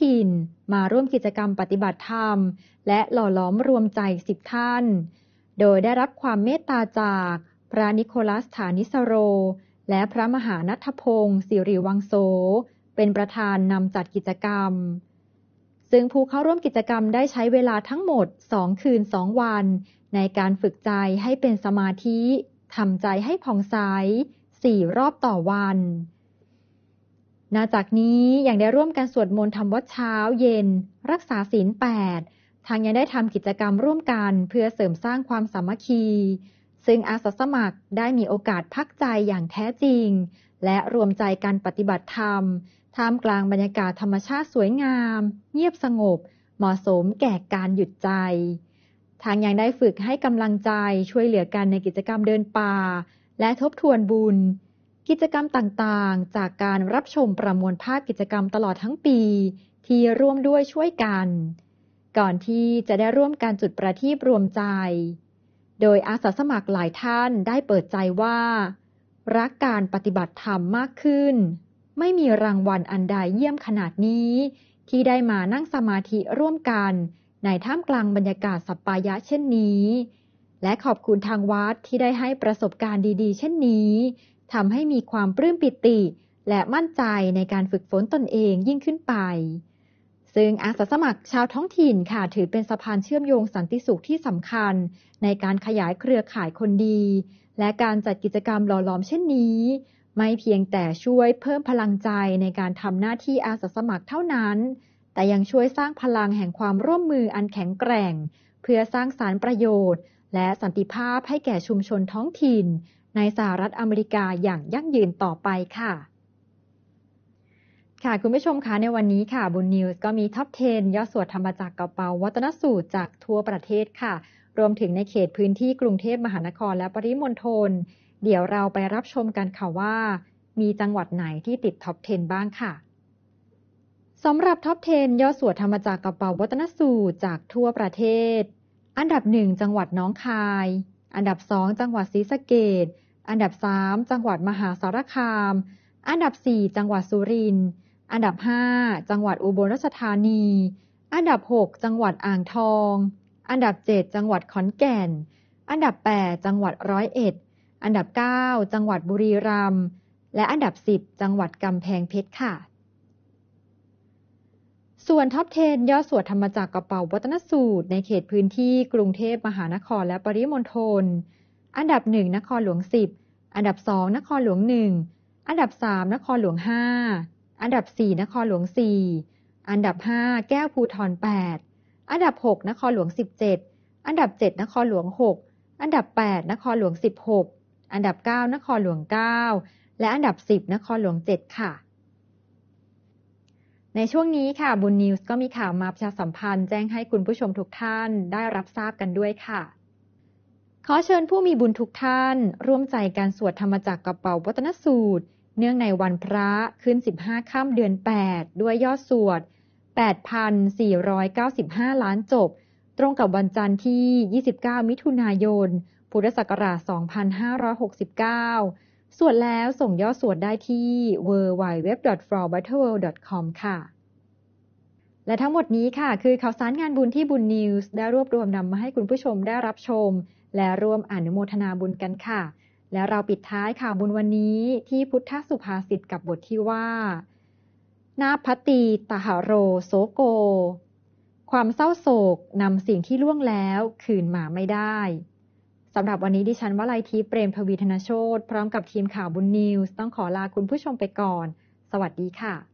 ถิ่นมาร่วมกิจกรรมปฏิบัติธรรมและหล่อหลอมรวมใจ10 ท่านโดยได้รับความเมตตาจากพระนิโคลัสฐานิสโรและพระมหาณัฐพงศ์สิริวังโสเป็นประธานนำจัดกิจกรรมซึ่งผู้เข้าร่วมกิจกรรมได้ใช้เวลาทั้งหมด2 คืน 2 วันในการฝึกใจให้เป็นสมาธิทำใจให้ผ่องใส4 รอบต่อวันนอกจากนี้ยังได้ร่วมกันสวดมนต์ทำวัดเช้าเย็นรักษาศีล8ทางยังได้ทำกิจกรรมร่วมกันเพื่อเสริมสร้างความสามัคคีซึ่งอาสาสมัครได้มีโอกาสพักใจอย่างแท้จริงและรวมใจกันปฏิบัติธรรมท่ามกลางบรรยากาศธรรมชาติสวยงามเงียบสงบเหมาะสมแก่การหยุดใจทางยังได้ฝึกให้กำลังใจช่วยเหลือกันในกิจกรรมเดินป่าและทบทวนบุญกิจกรรมต่างๆจากการรับชมประมวลภาพกิจกรรมตลอดทั้งปีที่ร่วมด้วยช่วยกันก่อนที่จะได้ร่วมการจุดประทีปรวมใจโดยอาสาสมัครหลายท่านได้เปิดใจว่ารักการปฏิบัติธรรมมากขึ้นไม่มีรางวัลอันใดเยี่ยมขนาดนี้ที่ได้มานั่งสมาธิร่วมกันในท่ามกลางบรรยากาศสัปปายะเช่นนี้และขอบคุณทางวัดที่ได้ให้ประสบการณ์ดีๆเช่นนี้ทำให้มีความปลื้มปิติและมั่นใจในการฝึกฝนตนเองยิ่งขึ้นไปซึ่งอาสาสมัครชาวท้องถิ่นค่ะถือเป็นสะพานเชื่อมโยงสันติสุขที่สำคัญในการขยายเครือข่ายคนดีและการจัดกิจกรรมหล่อหลอมเช่นนี้ไม่เพียงแต่ช่วยเพิ่มพลังใจในการทำหน้าที่อาสาสมัครเท่านั้นแต่ยังช่วยสร้างพลังแห่งความร่วมมืออันแข็งแกร่งเพื่อสร้างสรรค์ประโยชน์และสันติภาพให้แก่ชุมชนท้องถิ่นในสหรัฐอเมริกาอย่างยั่งยืนต่อไปค่ะคุณผู้ชมคะในวันนี้ค่ะบุญนิวส์ก็มีท็อป 10 ย่อส่วนธรรมจักรกระเป๋าวัฒนสูตรจากทั่วประเทศค่ะรวมถึงในเขตพื้นที่กรุงเทพมหานครและปริมณฑลเดี๋ยวเราไปรับชมกันค่ะว่ามีจังหวัดไหนที่ติดท็อป 10 บ้างค่ะสำหรับท็อป 10 ย่อส่วนธรรมจักรกระเป๋าวัฒนสูตรจากทั่วประเทศอันดับ 1 จังหวัดหนองคายอันดับ 2 จังหวัดศรีสะเกษอันดับ 3 จังหวัดมหาสารคามอันดับ 4 จังหวัดสุรินทร์อันดับ 5 จังหวัดอุบลราชธานีอันดับ 6 จังหวัดอ่างทองอันดับ 7 จังหวัดขอนแก่นอันดับ 8 จังหวัดร้อยเอ็ดอันดับ 9 จังหวัดบุรีรัมย์และอันดับ 10 จังหวัดกำแพงเพชรค่ะส่วนท็อป 10 ย่อส่วนธรรมจักรกระเป๋าวัฒนสูตรในเขตพื้นที่กรุงเทพมหานครและปริมณฑลอันดับ 1 นครหลวง 10อันดับ 2 นครหลวง 1อันดับ 3 นครหลวง 5อันดับ 4 นครหลวง 4อันดับ 5 แก้วภูธร 8อันดับ 6 นครหลวง 17อันดับ 7 นครหลวง 6อันดับ 8 นครหลวง 16อันดับ 9 นครหลวง 9และอันดับ 10 นครหลวง 7ค่ะในช่วงนี้ค่ะบุญนิวส์ก็มีข่าวมาประชาสัมพันธ์แจ้งให้คุณผู้ชมทุกท่านได้รับทราบกันด้วยค่ะขอเชิญผู้มีบุญทุกท่านร่วมใจการสวดธรรมจักรกระเป๋าวัฒนสูตรเนื่องในวันพระขึ้น15ค่ำเดือน8ด้วยยอดสวด 8,495 ล้านจบตรงกับวันจันทร์ที่29มิถุนายนพุทธศักราช2569สวดแล้วส่งยอดสวดได้ที่ www.flowbutterworld.com ค่ะและทั้งหมดนี้ค่ะคือข่าวสารงานบุญที่บุญนิวส์ได้รวบรวมนำมาให้คุณผู้ชมได้รับชมและร่วมอนุโมทนาบุญกันค่ะและเราปิดท้ายข่าวบุญวันนี้ที่พุทธสุภาษิตกับบทที่ว่านาพัตติตหโรโสโกความเศร้าโศกนำสิ่งที่ล่วงแล้วคืนมาไม่ได้สำหรับวันนี้ดิฉันวลัยทิพย์เปรมทวีธนโชติพร้อมกับทีมข่าวบุญนิวส์ต้องขอลาคุณผู้ชมไปก่อนสวัสดีค่ะ